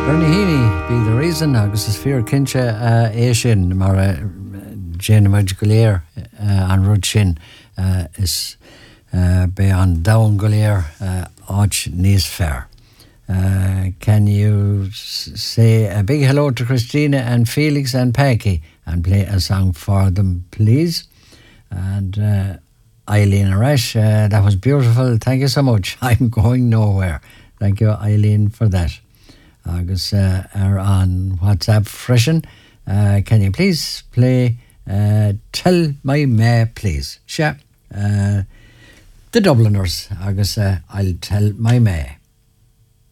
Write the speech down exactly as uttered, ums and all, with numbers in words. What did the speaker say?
Bernie Heaney be the reason agus is fear kinse uh, é sin mar uh, Jane Magicaléir uh, an rud sin uh, is uh, be an down goléir uh, áit níos fair. Uh, can you s- say a big hello to Christina and Felix and Peggy and play a song for them, please? And uh, Eileen Arash, uh, that was beautiful. Thank you so much. I'm going nowhere. Thank you, Eileen, for that. Agus uh, are on WhatsApp freshen. Uh, can you please play uh, Tell My May, please? Sure. Uh, the Dubliners. Agus uh, I'll Tell My May.